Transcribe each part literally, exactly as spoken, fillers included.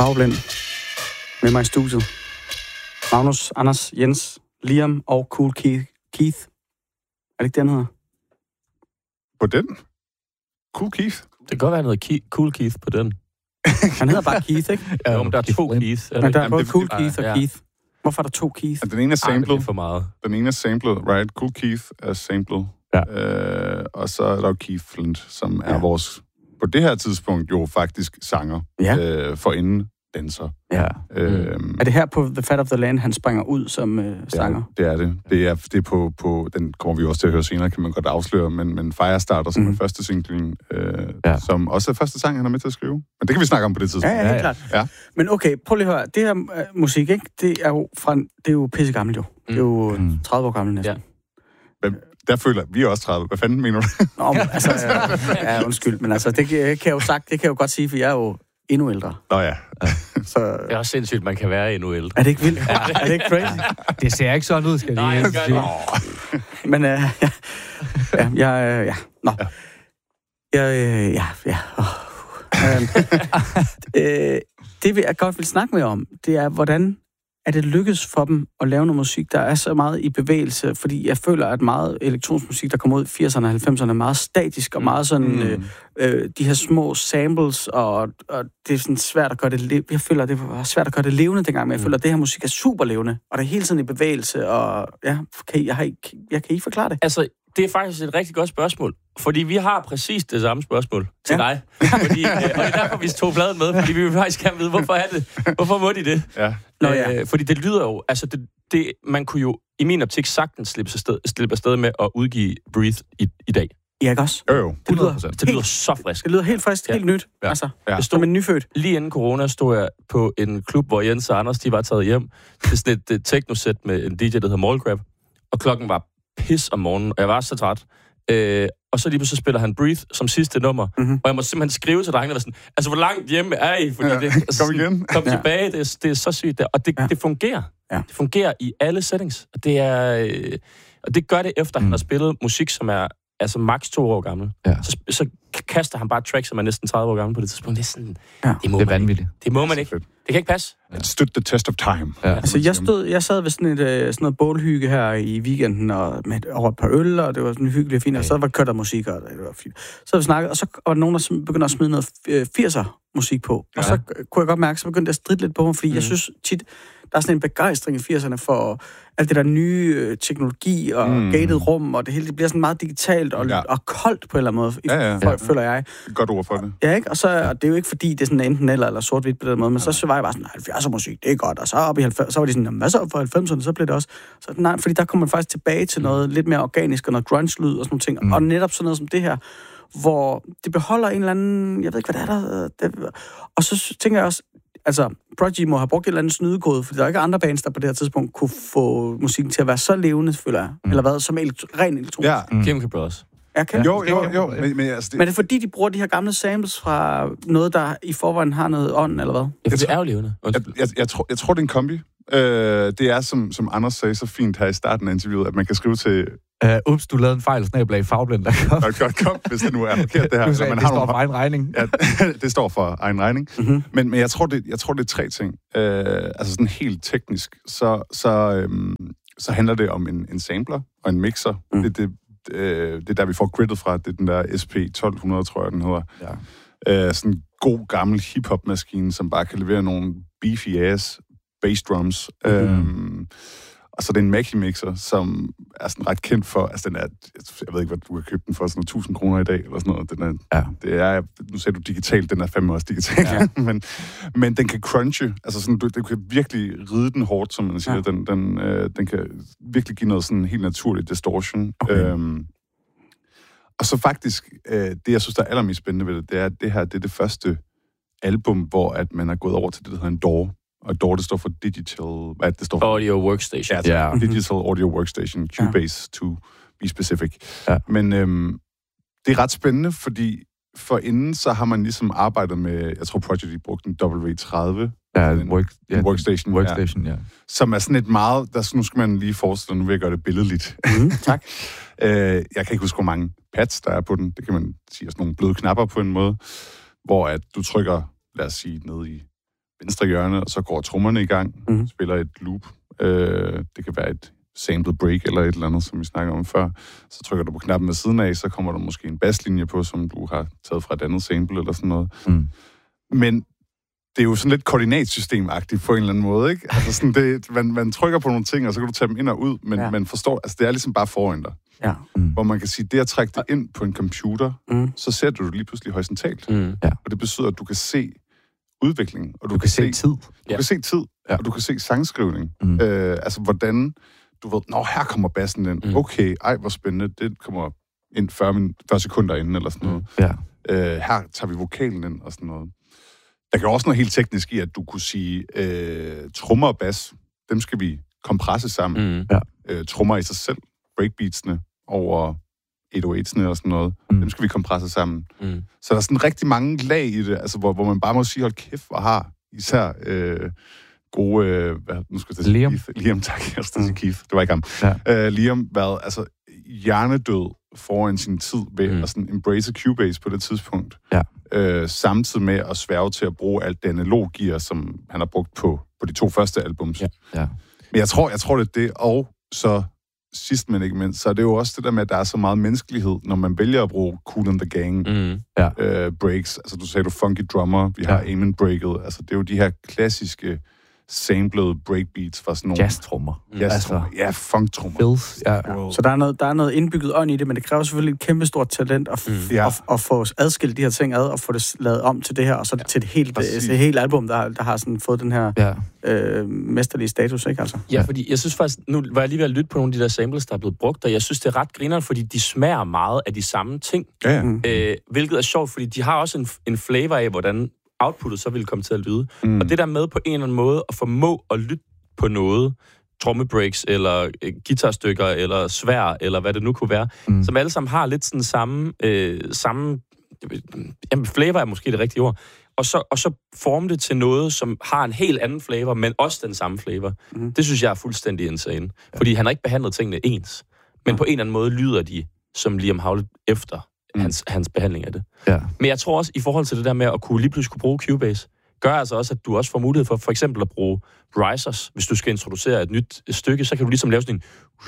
Farveblind. Med mig i studiet. Magnus, Anders, Jens, Liam og Cool Keith. Keith. Er det ikke det, han hedder? På den? Cool Keith? Det kan godt være noget Ke- Cool Keith på den. Han hedder bare Keith, ikke? Ja, jo, men der er to Keith. Er Men der er Jamen, både det- Cool det- Keith og ja. Keith. Hvorfor er der to Keith? Den ene er Ej, det samlet. er for meget. Den ene er samlet, right? Cool Keith er samlet. Ja. Øh, og så er der jo Keith Flint, som er Ja. vores, på det her tidspunkt jo faktisk sanger. Ja. Øh, for inden danser. Ja. Øh, Er det her på The Fat of the Land, han springer ud som øh, sanger? Det er det. Det er, det er på, på, den kommer vi også til at høre senere, kan man godt afsløre, men, men Firestarter, som Mhm. er første singlen, øh, Ja. som også er første sang, han er med til at skrive. Men det kan vi snakke om på det Ja, tidspunkt. ja, helt klart. Ja. Men okay, prøv lige at høre. Det her øh, musik, ikke? Det er jo, fra, det er jo pisse gammelt jo. Det er jo Mm. tredive år gammelt næsten. Men der føler vi er også tredive. Hvad fanden mener du? Nå, men, altså, øh, ja, undskyld, men altså, det kan kan jeg jo sagt, det kan jeg jo godt sige, for jeg er jo endnu ældre. Nå ja. Så Det er også sindssygt, man kan være endnu ældre. er det ikke vildt? Er det ikke crazy? Det ser ikke sådan ud, skal Nej, jeg det lige gør det sige. Men øh, ja, ja, jeg, øh, ja, nå. Ja, øh, ja, ja. Oh. Øhm, øh, det, vi jeg godt vil snakke med om, det er, hvordan er det lykkedes for dem at lave noget musik, der er så meget i bevægelse, fordi jeg føler, at meget elektronisk musik, der kommer ud i firserne og halvfemserne, er meget statisk og meget sådan, Mm. øh, øh, de her små samples, og, og det er sådan svært at gøre det levende. Jeg føler, det var svært at gøre det levende dengang, men jeg føler, at det her musik er super levende, og det er hele tiden i bevægelse, og ja, kan I, jeg, har ikke, jeg kan I forklare det? Altså, det er faktisk et rigtig godt spørgsmål. Fordi vi har præcis det samme spørgsmål til Ja. dig. Fordi, øh, og det er derfor, vi tog bladet med, fordi vi vil faktisk gerne vide, hvorfor er det? Hvorfor må de det? Ja. Nå, ja. Øh, fordi det lyder jo... Altså, det, det, man kunne jo i min optik sagtens slippe afsted, slippe afsted med at udgive Breathe i, i dag. Ja, ikke også? Jo, jo. Det lyder, hundrede procent. Det lyder så frisk. det lyder helt frisk, Ja. helt nyt. Ja. Altså, Ja. Jeg stod, som en nyfødt. lige inden corona stod jeg på en klub, hvor Jens og Anders, de var taget hjem til sådan et, et techno-sæt med en D J, der hedder Mallgrab. Og klokken var pis om morgenen, og jeg var så træt. Øh, og så lige pludselig spiller han Breathe som sidste nummer. Mhm. Og jeg må simpelthen skrive til drengene, sådan, altså hvor langt hjemme er I? Fordi Ja, det, altså, kom igen. Kom Ja. tilbage, det er, det er så sygt der. Og det, Ja. det fungerer. Ja. Det fungerer i alle settings. Og det, er, øh, og det gør det efter, mm. han har spillet musik, som er altså maks to år gammel. Ja. Så, så kaster han bare tracks, som er næsten tredive år gammel på det tidspunkt. Det er sådan, Ja. det må Det er man ikke. vanvittigt. Det må man ikke. Fedt. Det kan ikke passe. It stood the test of time. Ja. Altså, jeg, stod, jeg sad ved sådan, et, øh, sådan noget bålhygge her i weekenden, og med over et par øl, og det var sådan hyggeligt og fint, og så var kørt der musik, og det var fint. Så havde vi snakket, og så var der nogen, der sm- begyndte at smide noget øh, firser musik på. Og så øh, kunne jeg godt mærke, så begyndte det at stride lidt på mig, fordi mm. jeg synes tit, der er sådan en begejstring i firserne for alt det der nye øh, teknologi og Mm. mm. gated rum, og det hele det bliver sådan meget digitalt og, Ja. ja. og koldt på en eller anden måde, Ja, ja. ja, ja. føler jeg. Godt ord for det. Ja, ikke? Og, så, og det er jo ikke fordi, det er sådan enten eller, eller sort-hvidt på den måde, men så, så var jeg bare sådan, halvfjerdser musik, det er godt, og så op i halvfems, så var de sådan, hvad så for halvfemserne, så blev det også. Så nej, fordi der kommer man faktisk tilbage til noget lidt mere organisk, og noget grunge-lyd og sådan nogle ting, mm. og netop sådan noget som det her, hvor det beholder en eller anden, jeg ved ikke, hvad det er der, det, og så tænker jeg også, altså, Prodigy må have brugt et eller andet snydekode, fordi der er ikke andre bands, der på det her tidspunkt kunne få musikken til at være så levende, føler jeg, mm. eller hvad, som elektro- ren elektronisk. Ja. Mm. Chemical Brothers. Jeg kan. Jo, jo, jo. Men, men, altså, det, Men er det fordi, de bruger de her gamle samples fra noget, der i forvejen har noget ånd, eller hvad? Ja, for det er jo levende. jeg, jeg, jeg, tror, jeg tror, det er en kombi. Øh, det er, som, som Anders sagde så fint her i starten af interviewet, at man kan skrive til... Uh, ups, du lavede en fejl, snablag Farveblind. Der kom. Godt, godt, kom, hvis det nu er forkert, det her. Du sagde, man det har står nogle- for egen regning. Ja, det står for egen regning. Mm-hmm. Men, men jeg, tror, det, jeg tror, det er tre ting. Øh, altså sådan helt teknisk, så, så, øhm, så handler det om en, en sampler og en mixer. Mm. Det, det, øh, det er der, vi får griddet fra. Det er den der S P tolv hundrede, tror jeg, den hedder. Ja. Øh, sådan en god, gammel hip-hop-maskine, som bare kan levere nogle beefy-ass bass drums. Mm. Øhm, og så er det en Maxi-mixer, som er sådan ret kendt for, altså den er, jeg ved ikke, hvad du kan købe den for, sådan noget tusind kroner i dag, eller sådan noget. Den er, Ja. det er, nu sagde du digitalt, den er fandme også digital, ja. men, men den kan crunche, altså sådan, du, du kan virkelig ride den hårdt, som man siger. Ja. Den, den, øh, den kan virkelig give noget sådan helt naturligt distortion. Okay. Øhm, og så faktisk, øh, det jeg synes, der er allermest spændende ved det, det er, at det her, det er det første album, hvor at man er gået over til det, der hedder en D A W. Og D A W, det står for Digital... Hvad er det, det står for? Audio Workstation. Ja, altså, Ja. Digital Audio Workstation, Cubase ja. to be specific. Ja. Men øhm, det er ret spændende, fordi for inden så har man ligesom arbejdet med, jeg tror Prodigy brugte en W tredive, Ja, en, work, ja, en workstation, workstation, ja. ja, som er sådan et meget, der, nu skal man lige forestille, nu vil jeg gøre det billedligt. Mm, tak. øh, jeg kan ikke huske, hvor mange pads der er på den, det kan man sige, sådan nogle bløde knapper på en måde, hvor at du trykker, lad os sige, ned i venstre hjørne, og så går trommerne i gang, Mhm. spiller et loop. Øh, det kan være et sample break eller et eller andet, som vi snakker om før. Så trykker du på knappen ved siden af, så kommer der måske en basslinje på, som du har taget fra et andet sample eller sådan noget. Mm. Men det er jo sådan lidt koordinatsystemagtigt på en eller anden måde, ikke? Altså sådan, det, man, man trykker på nogle ting, og så kan du tage dem ind og ud, men Ja. man forstår, altså det er ligesom bare foran dig. Ja. Mm. Hvor man kan sige, det at trække det ind på en computer, Mm. så ser du det lige pludselig horisontalt. Mm. Og det betyder, at du kan se udvikling, og du, Du kan se tid. Du Ja. kan se tid, Ja. og du kan se sangskrivning. Mm. Øh, altså, hvordan du ved, nå, her kommer bassen ind. Mm. Okay, ej, hvor spændende. Det kommer ind fyrre, min, fyrre sekunder inden, eller sådan noget. Ja. Øh, her tager vi vokalen ind, og sådan noget. Der kan jo også noget helt teknisk i, at du kunne sige, øh, trommer og bas, dem skal vi kompresse sammen. Mm. Øh, trommer i sig selv, breakbeatsene over otte nul ottesene og sådan noget, Mm. dem skal vi kompresse sammen. Mm. Så der er sådan rigtig mange lag i det, altså, hvor, hvor man bare må sige, hold kæft, hvor har især øh, gode... Øh, hvad, nu skal jeg sige Liam. Keith. Liam, tak. Jeg skal sige Keith. Det var ikke ham. Ja. Øh, Liam været altså, hjernedød foran sin tid ved Mm. at sådan embrace Cubase på det tidspunkt. Ja. Øh, samtidig med at sværge til at bruge alt det analoggear, som han har brugt på, på de to første albums. Ja. Ja. Men jeg tror, jeg tror, det er det. Og så sidst, men ikke mindst, så er det jo også det der med, at der er så meget menneskelighed, når man vælger at bruge Kool and the Gang Mm. øh, breaks. Altså, du sagde du Funky Drummer, vi har Ja. Amen Breaket. Altså, det er jo de her klassiske samplede breakbeats fra sådan nogle... Jazz-trummer. Jazz-trummer. Ja, funk-trummer. Fills. Ja. Wow. Så der er, noget, der er noget indbygget ånd i det, men det kræver selvfølgelig et kæmpe stort talent at, f- Mm. Ja. at, at få adskilt de her ting ad, og få det lavet om til det her, og så ja. til et helt, Præcis. til et helt album, der, der har sådan fået den her Ja. øh, mesterlige status, ikke altså? Ja, fordi jeg synes faktisk, nu var jeg lige ved at lytte på nogle af de der samples, der er blevet brugt, og jeg synes, det er ret grineren, fordi de smager meget af de samme ting. Ja, ja. Mm. Øh, hvilket er sjovt, fordi de har også en, en flavor af, hvordan outputtet så ville komme til at lyde. Mm. Og det der med på en eller anden måde at formå at lytte på noget, trommebreaks, eller øh, guitarstykker, eller svær, eller hvad det nu kunne være, Mm. mm. som alle sammen har lidt sådan samme, øh, samme jamen, flavor er måske det rigtige ord, og så, og så forme det til noget, som har en helt anden flavor, men også den samme flavor. Mm. Det synes jeg er fuldstændig insane. Ja. Fordi han har ikke behandlet tingene ens, men Ja. på en eller anden måde lyder de som Liam Howlett efter Mm. hans, hans behandling af det. Ja. Men jeg tror også, i forhold til det der med at kunne lige pludselig kunne bruge Cubase, gør altså også, at du også får mulighed for for eksempel at bruge risers. Hvis du skal introducere et nyt stykke, så kan du ligesom lave sådan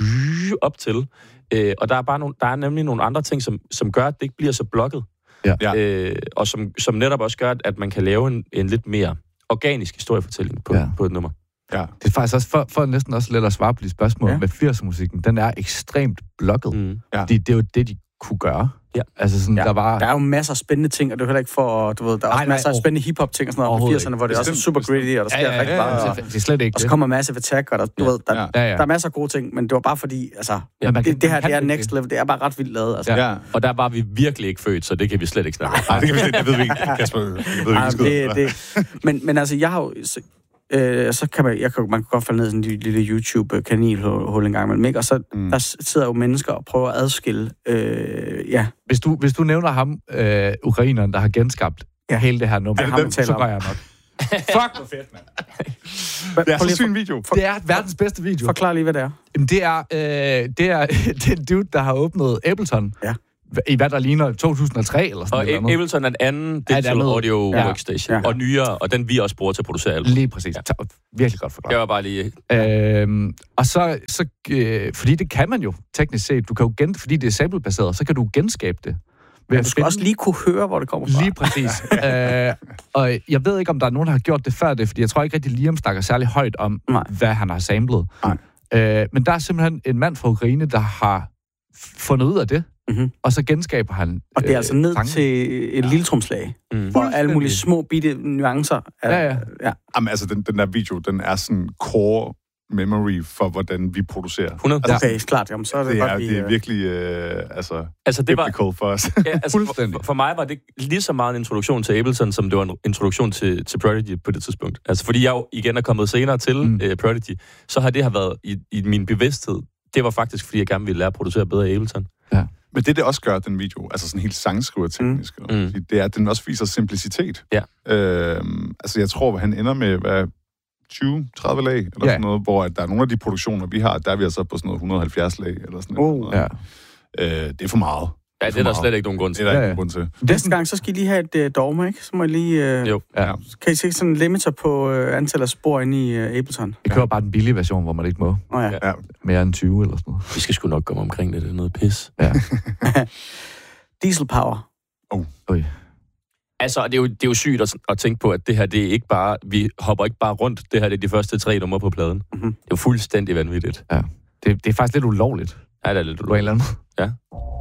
en op til. Øh, og der er, bare nogle, der er nemlig nogle andre ting, som, som gør, at det ikke bliver så blokket. Ja. Ja. Øh, og som, som netop også gør, at man kan lave en, en lidt mere organisk historiefortælling på, Ja. ja. på et nummer. Ja. Det er faktisk også, for, for næsten også lidt at svare på de spørgsmål Ja. ja. med firserne-musikken, den er ekstremt blokket. Mm. Ja. Fordi det er jo det, de kunne gøre. Ja. Altså sådan, Ja. der var... Der er jo masser af spændende ting, og det er heller ikke for, du ved, der er Nej, også nej, masser af over- spændende hiphop-ting og sådan noget fra overhovedet firserne, hvor det også er Bestemt, super gritty, og der sker rigtig meget. ja, Og, Det er slet ikke og så det. kommer Massive Attack, og der, du Ja. ved, der, Ja. Ja, ja. der er masser af gode ting, men det var bare fordi, altså, Ja, man kan- det, det her, man kan det er ikke next level, det er bare ret vildt lavet, altså. Ja. Og der var vi virkelig ikke født, så det kan vi slet ikke snakke om. Nej, det kan vi slet, det ved vi ikke, Kasper. Det ved vi Ej, ikke det, det, men, men altså, jeg har jo... Så, øh, så kan man, jeg kan, man kan godt falde ned i sådan en lille YouTube-kaninhul en gang imellem, ikke? Og så Mm. mm. der sidder jo mennesker og prøver at adskille, øh, ja, Hvis du, hvis du nævner ham, øh, ukraineren, der har genskabt Ja. ja. hele det her nummer, Er det ham, dem, vi taler så om? går jeg nok. Fuck, hvor fedt, mand. Prøv Det er så lige syg at en video. Det er verdens bedste video. forklare lige, hvad det er. Jamen, det er, øh, det er den dude, der har åbnet Ableton. Ja. I hvad der ligner to tusind og tre eller sådan Og noget. Ableton er en anden digital andet. audio Ja. workstation, Ja. og nyere, og den vi også bruger til at producere album. Lige præcis. Ja. Virkelig godt forklaret. Det var bare lige... Øhm, og så, så øh, fordi det kan man jo teknisk set, du kan jo gen, fordi det er samplebaseret, så kan du genskabe det. Ved Men at du skal finde- også lige kunne høre, hvor det kommer fra. Lige præcis. øh, og jeg ved ikke, om der er nogen, der har gjort det før det, fordi jeg tror ikke rigtig, Liam snakker særlig højt om, Nej. hvad han har samlet. Nej. Øh, men der er simpelthen en mand fra Ukraine, der har fundet ud af det, Mm-hmm. og så genskaber han Og det er altså ned tanken. til et lille tromslag, Mm. hvor alle mulige Fuldstændig. små bitte nuancer er, Ja, ja. ja. Jamen, altså, den, den der video, den er sådan core memory for, hvordan vi producerer. hundrede Altså, Okay, klart. Jamen, så er det, det, godt, er, vi, det er øh, virkelig, øh, altså, Altså, det var... biblical for os. Ja, altså, Fuldstændig. for, for mig var det lige så meget en introduktion til Ableton, som det var en introduktion til, til Prodigy på det tidspunkt. Altså, fordi jeg jo igen er kommet senere til Mm. mm. uh, Prodigy, så har det har været i, i min bevidsthed. Det var faktisk, fordi jeg gerne ville lære at producere bedre i Ableton. Men det, det også gør, den video, altså sådan helt sangskriverteknisk, Mm. mm. det er, at den også viser simplicitet. Ja. Øhm, altså, jeg tror, han ender med, hvad, tyve tredive lag, eller Ja. sådan noget, hvor at der er nogle af de produktioner, vi har, der er vi altså på sådan noget et hundrede og halvfjerds lag, eller sådan Oh. noget. Ja. Øh, det er for meget. Ja, det er der slet ikke nogen grund til. Det er der Ja, ikke ja. nogen grund til. Næste gang, så skal I lige have et uh, dogme, ikke? Så må I lige... Uh, Jo. Ja. Kan I se sådan en limiter på uh, antal af spor inde i uh, Ableton? Vi kører bare den billige version, hvor man ikke må Åh oh, ja. Ja. Ja. mere end tyve eller sådan noget. Vi skal sgu nok komme omkring det. Det er noget pis. Ja. Diesel power. Oj. Altså, det er jo, det er jo sygt at, at tænke på, at det her, det er ikke bare... Vi hopper ikke bare rundt. Det her, det er de første tre numre på pladen. Mm-hmm. Det er jo fuldstændig vanvittigt. Det, det er faktisk lidt ulovligt Ja, det er lidt på en eller anden. Ja.